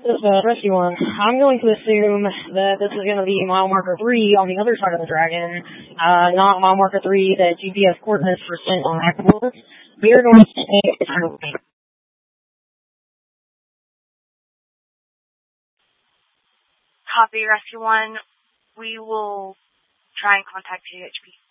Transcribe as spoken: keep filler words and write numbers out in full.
This uh, Rescue One. I'm going to assume that this is going to be mile marker three on the other side of the Dragon, uh, not mile marker three that G P S coordinates were sent on Acapulco. We are going to take it through. Copy, Rescue One. We will try and contact G H P.